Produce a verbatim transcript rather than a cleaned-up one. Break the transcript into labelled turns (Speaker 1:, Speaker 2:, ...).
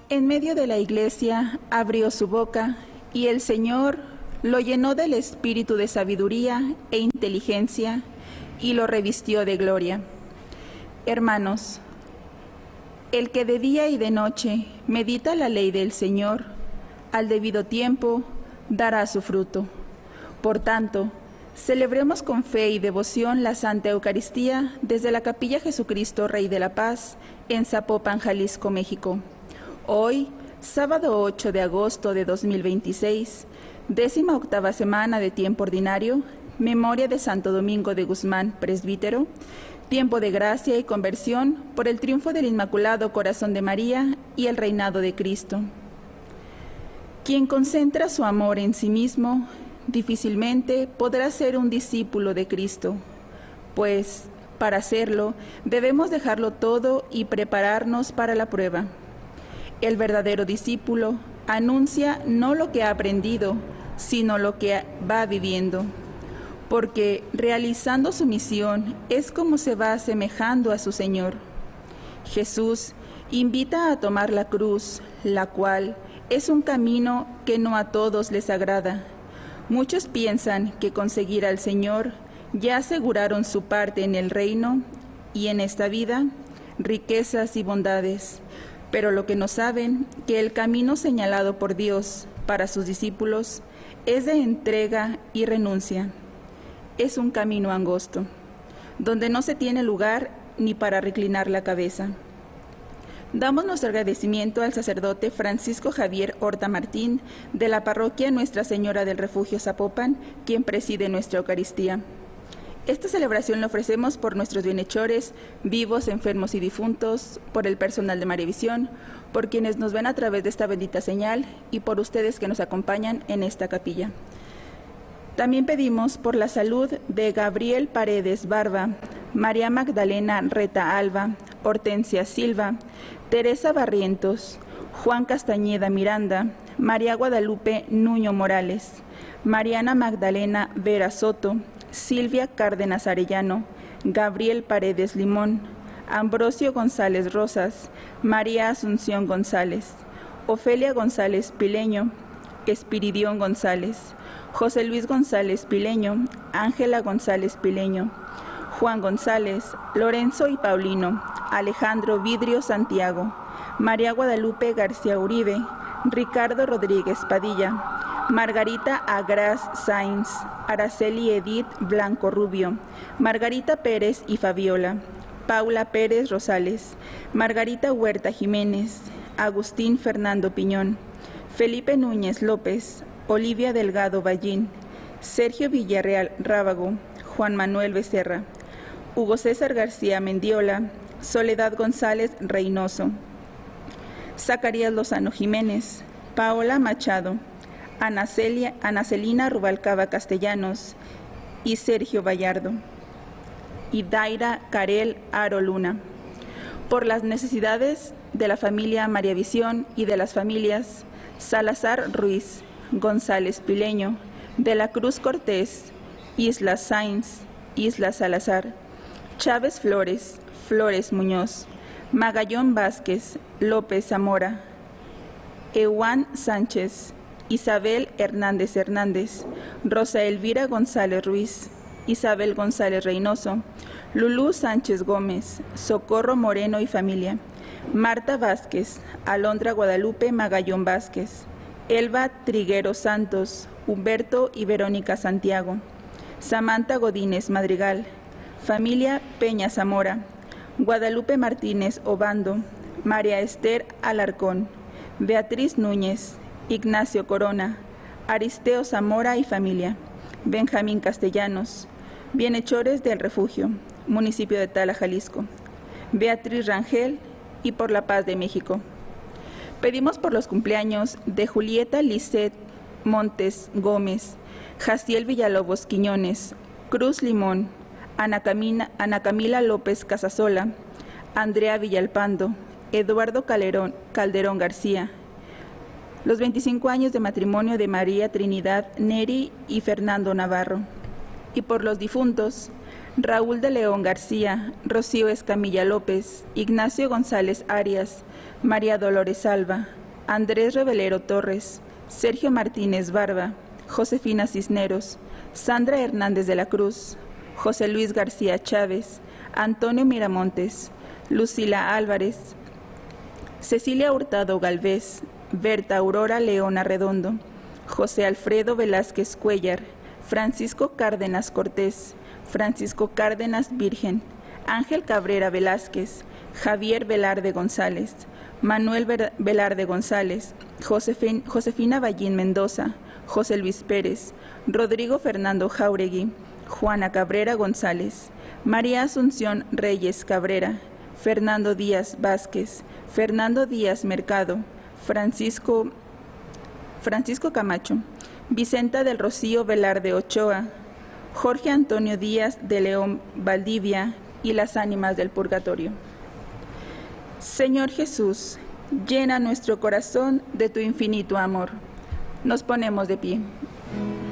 Speaker 1: En medio de la iglesia abrió su boca y el Señor lo llenó del espíritu de sabiduría e inteligencia y lo revistió de gloria. Hermanos, el que de día y de noche medita la ley del Señor, al debido tiempo dará su fruto. Por tanto, celebremos con fe y devoción la Santa Eucaristía desde la Capilla Jesucristo Rey de la Paz en Zapopan, Jalisco, México. Hoy, sábado ocho de agosto de dos mil veintiséis, décima octava semana de tiempo ordinario, memoria de Santo Domingo de Guzmán, presbítero, tiempo de gracia y conversión por el triunfo del Inmaculado Corazón de María y el reinado de Cristo. Quien concentra su amor en sí mismo, difícilmente podrá ser un discípulo de Cristo, pues, para hacerlo, debemos dejarlo todo y prepararnos para la prueba. El verdadero discípulo anuncia no lo que ha aprendido, sino lo que va viviendo, porque realizando su misión es como se va asemejando a su Señor. Jesús invita a tomar la cruz, la cual es un camino que no a todos les agrada. Muchos piensan que con seguir al Señor ya aseguraron su parte en el reino y en esta vida, riquezas y bondades. Pero lo que no saben, que el camino señalado por Dios para sus discípulos es de entrega y renuncia. Es un camino angosto, donde no se tiene lugar ni para reclinar la cabeza. Damos nuestro agradecimiento al sacerdote Francisco Javier Horta Martín, de la parroquia Nuestra Señora del Refugio Zapopan, quien preside nuestra Eucaristía. Esta celebración la ofrecemos por nuestros bienhechores, vivos, enfermos y difuntos, por el personal de Mariavisión, por quienes nos ven a través de esta bendita señal y por ustedes que nos acompañan en esta capilla. También pedimos por la salud de Gabriel Paredes Barba, María Magdalena Reta Alba, Hortensia Silva, Teresa Barrientos, Juan Castañeda Miranda, María Guadalupe Nuño Morales, Mariana Magdalena Vera Soto, Silvia Cárdenas Arellano, Gabriel Paredes Limón, Ambrosio González Rosas, María Asunción González, Ofelia González Pileño, Espiridión González, José Luis González Pileño, Ángela González Pileño, Juan González, Lorenzo y Paulino, Alejandro Vidrio Santiago, María Guadalupe García Uribe, Ricardo Rodríguez Padilla, Margarita Agras Sainz, Araceli Edith Blanco Rubio, Margarita Pérez y Fabiola, Paula Pérez Rosales, Margarita Huerta Jiménez, Agustín Fernando Piñón, Felipe Núñez López, Olivia Delgado Ballín, Sergio Villarreal Rábago, Juan Manuel Becerra, Hugo César García Mendiola, Soledad González Reynoso, Zacarías Lozano Jiménez, Paola Machado, Ana, Celia, Ana Celina Rubalcaba Castellanos y Sergio Vallardo, y Daira Carel Aro Luna, por las necesidades de la familia Mariavisión y de las familias Salazar Ruiz, González Pileño, de la Cruz Cortés, Isla Sainz, Isla Salazar, Chávez Flores, Flores Muñoz, Magallón Vázquez, López Zamora, Ewan Sánchez, Isabel Hernández Hernández, Rosa Elvira González Ruiz, Isabel González Reynoso, Lulú Sánchez Gómez, Socorro Moreno y familia, Marta Vázquez, Alondra Guadalupe Magallón Vázquez, Elba Triguero Santos, Humberto y Verónica Santiago, Samantha Godínez Madrigal, familia Peña Zamora, Guadalupe Martínez Obando, María Esther Alarcón, Beatriz Núñez, Ignacio Corona, Aristeo Zamora y familia, Benjamín Castellanos, bienhechores del refugio, municipio de Tala, Jalisco, Beatriz Rangel y por la paz de México. Pedimos por los cumpleaños de Julieta Lisset Montes Gómez, Jaciel Villalobos Quiñones, Cruz Limón, Ana Camila, Ana Camila López Casasola, Andrea Villalpando, Eduardo Calderón, Calderón García, los veinticinco años de matrimonio de María Trinidad Neri y Fernando Navarro, y por los difuntos Raúl de León García, Rocío Escamilla López, Ignacio González Arias, María Dolores Alba, Andrés Revelero Torres, Sergio Martínez Barba, Josefina Cisneros, Sandra Hernández de la Cruz, José Luis García Chávez, Antonio Miramontes, Lucila Álvarez, Cecilia Hurtado Galvez, Berta Aurora León Arredondo, José Alfredo Velázquez Cuellar, Francisco Cárdenas Cortés, Francisco Cárdenas Virgen, Ángel Cabrera Velázquez, Javier Velarde González, Manuel Velarde González, Josefin, Josefina Ballín Mendoza, José Luis Pérez, Rodrigo Fernando Jauregui, Juana Cabrera González, María Asunción Reyes Cabrera, Fernando Díaz Vázquez, Fernando Díaz Mercado, Francisco, Francisco Camacho, Vicenta del Rocío Velarde Ochoa, Jorge Antonio Díaz de León Valdivia y las ánimas del purgatorio. Señor Jesús, llena nuestro corazón de tu infinito amor. Nos ponemos de pie.